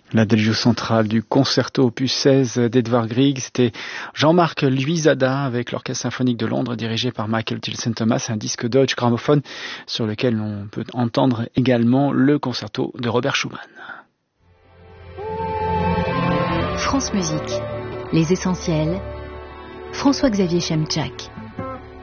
L'adagio central du concerto opus 16 d'Edvard Grieg, c'était Jean-Marc Luisada avec l'Orchestre symphonique de Londres dirigé par Michael Tilson Thomas, un disque Deutsche Grammophon sur lequel on peut entendre également le concerto de Robert Schumann. France Musique, les essentiels, François-Xavier Chemczak.